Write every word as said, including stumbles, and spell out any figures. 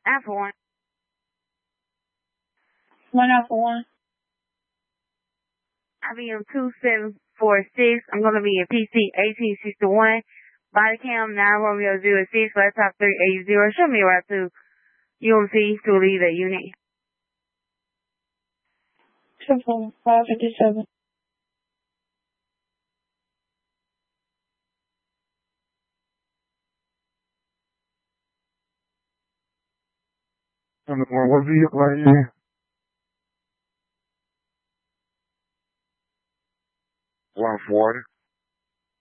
Alpha one. One Alpha one. I B M two seven four six. I'm going to be in P C eighteen sixty-one. Body cam nine Romeo zero six. Laptop three eighty. Show me right to U M C to leave the unit. Triple five fifty seven. What vehicle are you in? one forty.